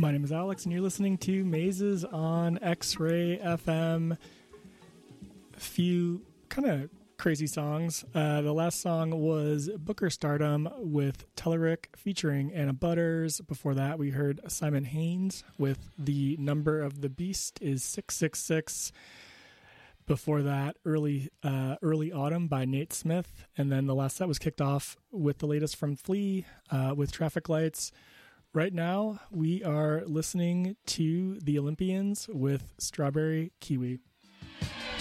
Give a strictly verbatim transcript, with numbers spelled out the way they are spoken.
My name is Alex, and you're listening to Mazes on X-Ray F M. A few kind of crazy songs. Uh, the last song was Booker Stardom with Telerik featuring Anna Butters. Before that, we heard Simon Haynes with The Number of the Beast is six six six. Before that, Early uh, Early Autumn by Nate Smith. And then the last set was kicked off with the latest from Flea uh, with Traffic Lights. Right now, we are listening to The Olympians with Strawberry Kiwi.